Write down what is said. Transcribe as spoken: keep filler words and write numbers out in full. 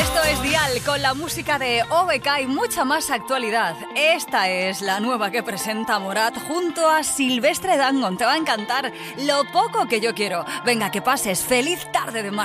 Esto es Dial con la música de O B K y mucha más actualidad. Esta es la nueva que presenta Morat junto a Silvestre Dangond. Te va a encantar Lo poco que yo quiero. Venga, que pases feliz tarde de martes.